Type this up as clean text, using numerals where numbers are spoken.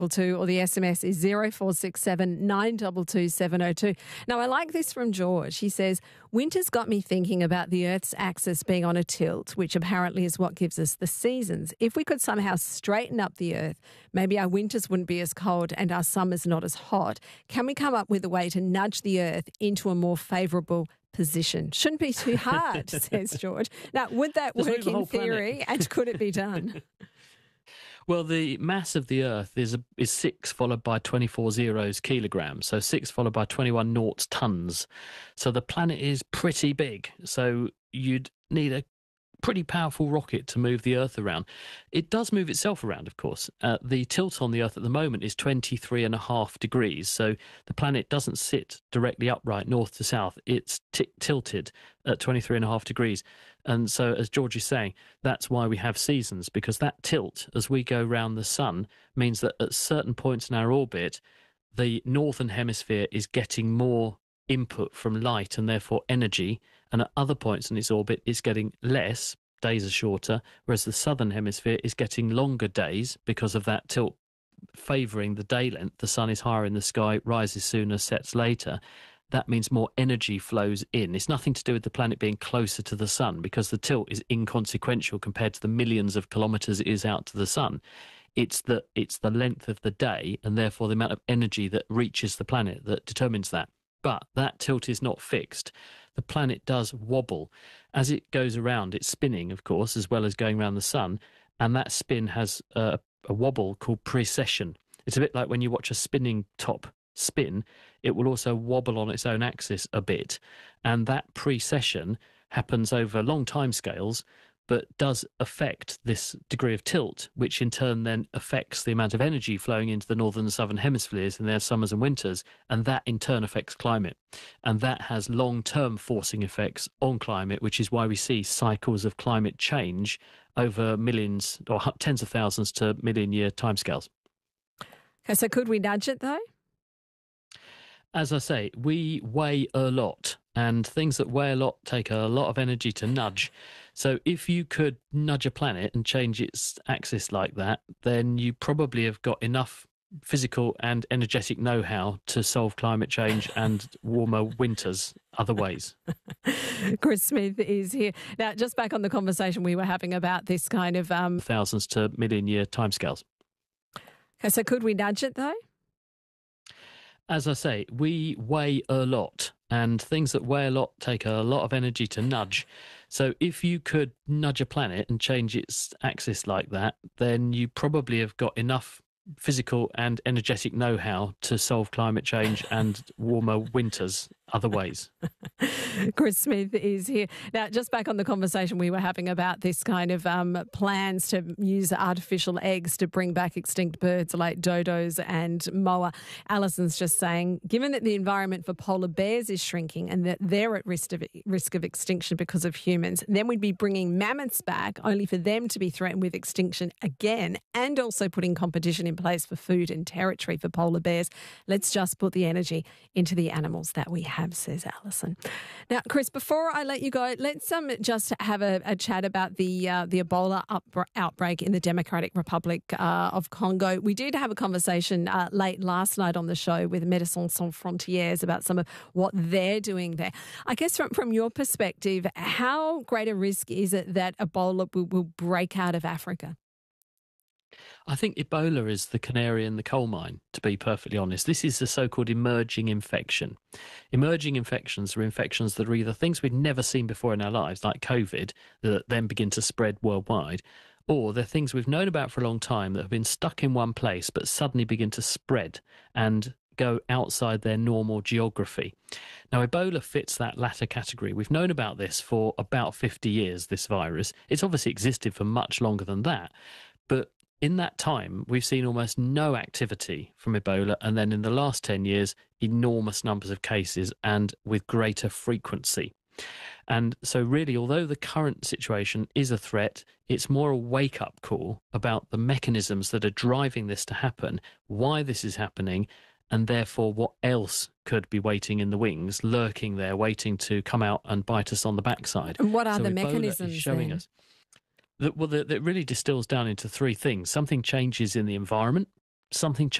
2 or the SMS is 0467 922 702. Now, I like this from George. He says, winter's got me thinking about the Earth's axis being on a tilt, which apparently is what gives us the seasons. If we could somehow straighten up the Earth, maybe our winters wouldn't be as cold and our summers not as hot. Can we come up with a way to nudge the Earth into a more favourable position? Shouldn't be too hard, says George. Now, would that work in theory and could it be done? Well, the mass of the Earth is 6 followed by 24 zeros kilograms, so 6 followed by 21 noughts tons. So the planet is pretty big, so you'd need a pretty powerful rocket to move the Earth around. It does move itself around, of course. The tilt on the Earth at the moment is 23.5 degrees, so the planet doesn't sit directly upright north to south. It's tilted at 23.5 degrees. And so, as George is saying, that's why we have seasons, because that tilt, as we go round the sun, means that at certain points in our orbit, the northern hemisphere is getting more input from light and therefore energy, and at other points in its orbit it's getting less, days are shorter, whereas the southern hemisphere is getting longer days because of that tilt favouring the day length. The sun is higher in the sky, rises sooner, sets later. That means more energy flows in. It's nothing to do with the planet being closer to the sun, because the tilt is inconsequential compared to the millions of kilometres it is out to the sun. It's the length of the day and therefore the amount of energy that reaches the planet that determines that. But that tilt is not fixed. The planet does wobble. As it goes around, it's spinning, of course, as well as going around the sun, and that spin has a wobble called precession. It's a bit like when you watch a spinning top spin, it will also wobble on its own axis a bit, and that precession happens over long time scales, but does affect this degree of tilt, which in turn then affects the amount of energy flowing into the northern and southern hemispheres in their summers and winters, and that in turn affects climate. And that has long-term forcing effects on climate, which is why we see cycles of climate change over millions or tens of thousands to million-year timescales. Okay, so could we nudge it though? As I say, we weigh a lot, and things that weigh a lot take a lot of energy to nudge. So if you could nudge a planet and change its axis like that, then you probably have got enough physical and energetic know-how to solve climate change and warmer winters other ways. Chris Smith is here. Now, just back on the conversation we were having about this kind of... thousands to million-year timescales. Okay, so could we nudge it though? As I say, we weigh a lot, and things that weigh a lot take a lot of energy to nudge. So if you could nudge a planet and change its axis like that, then you probably have got enough physical and energetic know-how to solve climate change and warmer winters other ways. Chris Smith is here. Now, just back on the conversation we were having about this kind of plans to use artificial eggs to bring back extinct birds like dodos and moa. Alison's just saying, given that the environment for polar bears is shrinking and that they're at risk of extinction because of humans, then we'd be bringing mammoths back only for them to be threatened with extinction again, and also putting competition in place for food and territory for polar bears. Let's just put the energy into the animals that we have, says Alison. Now, Chris, before I let you go, let's just have a chat about the Ebola outbreak in the Democratic Republic of Congo. We did have a conversation late last night on the show with Médecins Sans Frontières about some of what they're doing there. I guess from your perspective, how great a risk is it that Ebola will break out of Africa? I think Ebola is the canary in the coal mine, to be perfectly honest. This is a so-called emerging infection. Emerging infections are infections that are either things we've never seen before in our lives, like COVID, that then begin to spread worldwide, or they're things we've known about for a long time that have been stuck in one place but suddenly begin to spread and go outside their normal geography. Now, Ebola fits that latter category. We've known about this for about 50 years, this virus. It's obviously existed for much longer than that, but in that time, we've seen almost no activity from Ebola, and then in the last 10 years, enormous numbers of cases and with greater frequency. And so really, although the current situation is a threat, it's more a wake-up call about the mechanisms that are driving this to happen, why this is happening, and therefore what else could be waiting in the wings, lurking there, waiting to come out and bite us on the backside. And what are so the Ebola mechanisms is showing then? us that really distills down into three things. Something changes in the environment, something